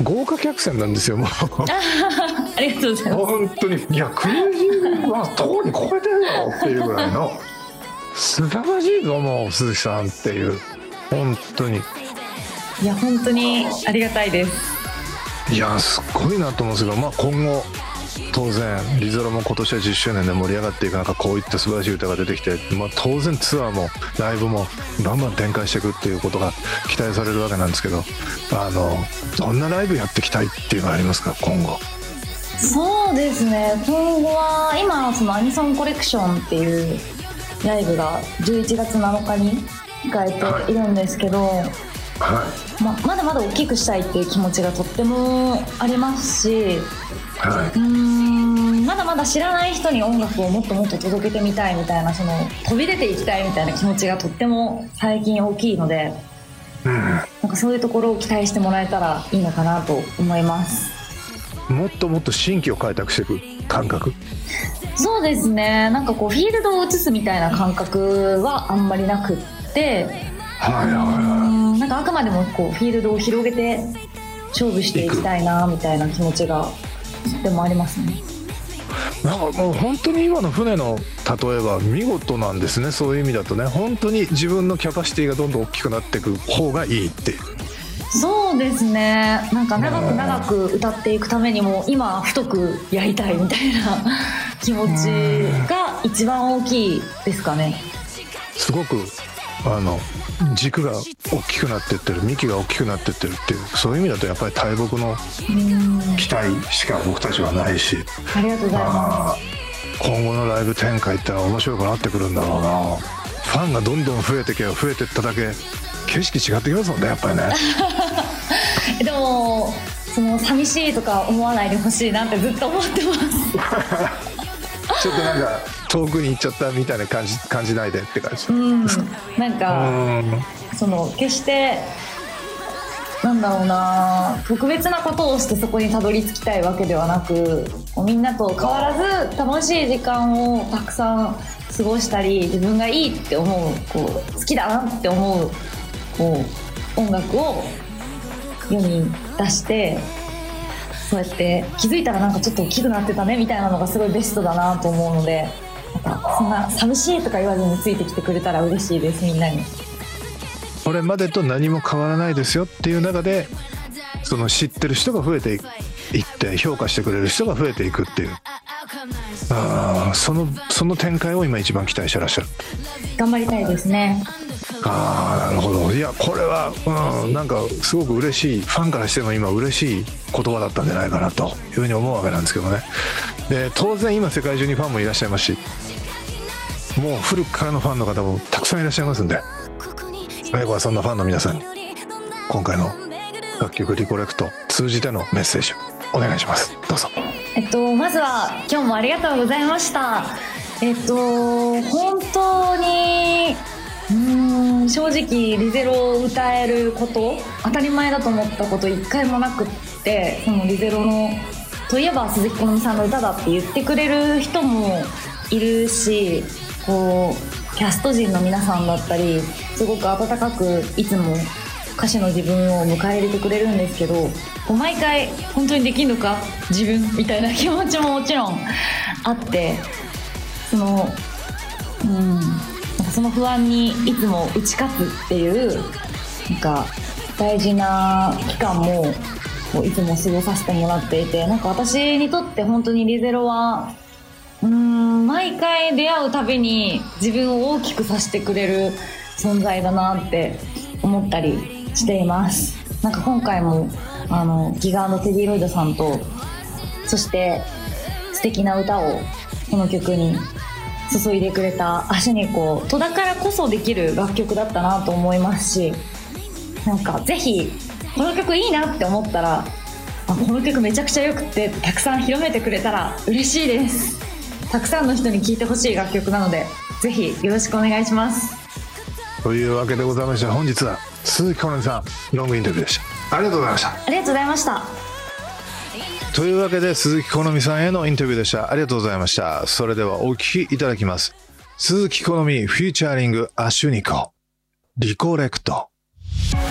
豪華客船なんですよもうありがとうございます。 本当に、いやクレイジーはとこに超えてるよっていうぐらいの素晴らしいぞもう鈴木さんっていう、本当に、 いや本当にありがたいです。 いやすっごいなと思うんですけど、まあ、今後当然リゾロも今年は10周年で盛り上がっていく中、こういった素晴らしい歌が出てきて、まあ、当然ツアーもライブもバンバン展開していくっていうことが期待されるわけなんですけど、どんなライブやっていきたいっていうのはありますか今後？ そうですね、今後は今そのアニソンコレクションっていうライブが11月7日に控えているんですけど、まだまだ大きくしたいっていう気持ちがとってもありますし、まだまだ知らない人に音楽をもっともっと届けてみたいみたいな、その飛び出ていきたいみたいな気持ちがとっても最近大きいので、なんかそういうところを期待してもらえたらいいのかなと思います。 もっともっと新規を開拓していく感覚？ そうですね、なんかこうフィールドを移すみたいな感覚はあんまりなくって、なんかあくまでもこうフィールドを広げて勝負していきたいなみたいな気持ちがとってもありますね。 なんかもう本当に今の船の例えば見事なんですね。そういう意味だとね、本当に自分のキャパシティがどんどん大きくなっていく方がいいっていう。 そうですね、なんか長く長く歌っていくためにも今太くやりたいみたいな気持ちが一番大きいですかね。 すごく軸が大きくなっていってる、幹が大きくなっていってるっていう、そういう意味だとやっぱり大木の期待しか僕たちはないし、 ありがとうございます。 今後のライブ展開ってのは面白くなってくるんだろうな。ファンがどんどん増えてけば増えていっただけ景色違ってきますもんね、やっぱりねでもその寂しいとか思わないでほしいなってずっと思ってますちょっとなんか遠くに行っちゃったみたいな感じないでって感じ。 なんかその決してなんだろうな、特別なことをしてそこにたどり着きたいわけではなく、みんなと変わらず楽しい時間をたくさん過ごしたり、自分がいいって思う、こう好きだなって思う、こう音楽を世に出して、そうやって気づいたらなんかちょっと大きくなってたねみたいなのがすごいベストだなと思うので、なんかそんな寂しいとか言わずについてきてくれたら嬉しいです。みんなにこれまでと何も変わらないですよっていう中で、その知ってる人が増えていって評価してくれる人が増えていくっていう、その展開を今一番期待してらっしゃる。 頑張りたいですね。 なるほど。いやこれは、なんかすごく嬉しい、ファンからしても今嬉しい言葉だったんじゃないかなというふうに思うわけなんですけどね。で当然今世界中にファンもいらっしゃいますし、もう古くからのファンの方もたくさんいらっしゃいますんで、最後はそんなファンの皆さんに今回の楽曲リコレクト通じてのメッセージをお願いします。どうぞ。 まずは今日もありがとうございました。本当に正直リゼロを歌えること当たり前だと思ったこと一回もなくって、そのリゼロのといえば鈴木好美さんの歌だって言ってくれる人もいるし、こうキャスト陣の皆さんだったりすごく温かくいつも歌手の自分を迎え入れてくれるんですけど、こう毎回本当にできるのか自分みたいな気持ちももちろんあって、その不安にいつも打ち勝つっていうなんか大事な期間もいつも過ごさせてもらっていて、なんか私にとって本当にリゼロは毎回出会うたびに自分を大きくさせてくれる存在だなって思ったりしています。なんか今回もギガ&テディロイドさんと、そして素敵な歌をこの曲に注いでくれたアシュニコとだからこそできる楽曲だったなと思いますし、なんかぜひこの曲いいなって思ったら、この曲めちゃくちゃよくてたくさん広めてくれたら嬉しいです。たくさんの人に聴いてほしい楽曲なのでぜひよろしくお願いします。 というわけでございまして、本日は鈴木好美さんロングインタビューでした。ありがとうございました。 ありがとうございました。 というわけで鈴木好美さんへのインタビューでした。ありがとうございました。それではお聴きいただきます。鈴木好美フューチャーリングアシュニコリコレクト。